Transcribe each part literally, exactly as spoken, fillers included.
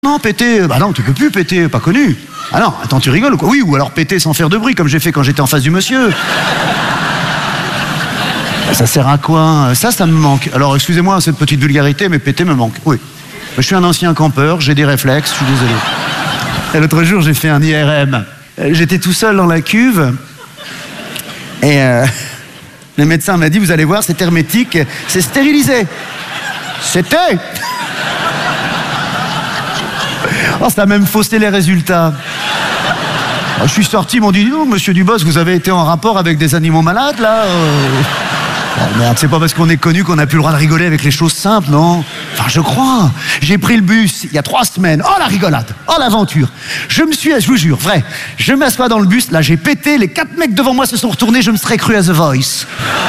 Non, péter, bah non, tu peux plus péter, pas connu. Ah non, attends, tu rigoles ou quoi? Oui, ou alors péter sans faire de bruit, comme j'ai fait quand j'étais en face du monsieur. Ça sert à quoi? Ça, ça me manque. Alors, excusez-moi cette petite vulgarité, mais péter me manque, oui. Je suis un ancien campeur, j'ai des réflexes, je suis désolé. Et l'autre jour, j'ai fait un I R M. J'étais tout seul dans la cuve, et euh, le médecin m'a dit, vous allez voir, c'est hermétique, c'est stérilisé. C'était... Oh, ça a même faussé les résultats. Je suis sorti, ils m'ont dit, non, monsieur Dubos, vous avez été en rapport avec des animaux malades, là euh... Oh merde, c'est pas parce qu'on est connu qu'on n'a plus le droit de rigoler avec les choses simples, non? Enfin, je crois. J'ai pris le bus il y a trois semaines. Oh, la rigolade. Oh, l'aventure. Je me suis, je vous jure, vrai, je m'assois dans le bus, là, j'ai pété, les quatre mecs devant moi se sont retournés, je me serais cru à The Voice.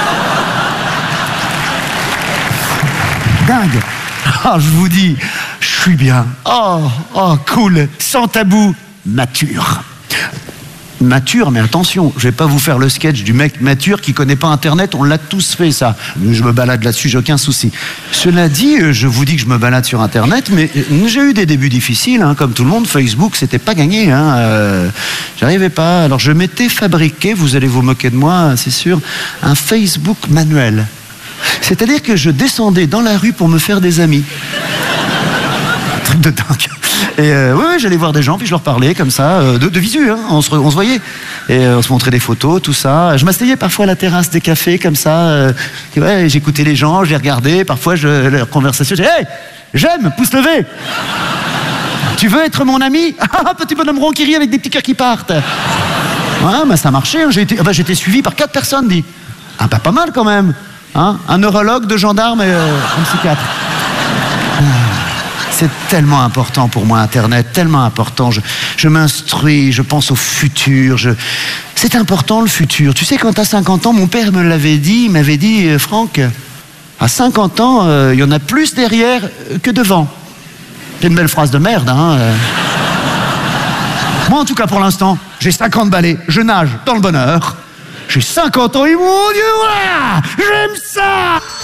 Dingue. Ah, je vous dis, je suis bien. Oh, oh, cool. Sans tabou. Mature. Mature, mais attention, je vais pas vous faire le sketch du mec mature qui connaît pas Internet, on l'a tous fait ça. Je me balade là-dessus, j'ai aucun souci. Cela dit, je vous dis que je me balade sur Internet, mais j'ai eu des débuts difficiles, hein, comme tout le monde. Facebook, c'était pas gagné, hein, euh, j'arrivais pas. Alors je m'étais fabriqué, vous allez vous moquer de moi, c'est sûr, un Facebook manuel. C'est-à-dire que je descendais dans la rue pour me faire des amis. Un truc de dingue. Et euh, ouais, ouais, j'allais voir des gens, puis je leur parlais comme ça, euh, de, de visu, hein, on, se, on se voyait. Et euh, on se montrait des photos, tout ça. Je m'asseyais parfois à la terrasse des cafés, comme ça. Euh, et ouais, j'écoutais les gens, je les regardais. Parfois, je, leur conversation, je disais, hey, j'aime, pouce levé. Tu veux être mon ami? Ah, petit bonhomme rond qui rit avec des petits cœurs qui partent. Ouais, bah, ça marchait. Hein. J'ai été, bah, j'étais suivi par quatre personnes, dit. Ah, bah, pas mal quand même. Hein, un neurologue, deux gendarmes et euh, un psychiatre. Ah. C'est tellement important pour moi, Internet, tellement important. Je, je m'instruis, je pense au futur. Je... C'est important, le futur. Tu sais, quand t'as cinquante ans, mon père me l'avait dit, il m'avait dit, euh, Franck, à cinquante ans, il euh, y en a plus derrière que devant. C'est une belle phrase de merde, hein. Euh... Moi, en tout cas, pour l'instant, j'ai cinquante balais, je nage dans le bonheur. J'ai cinquante ans et mon Dieu, voilà, j'aime ça.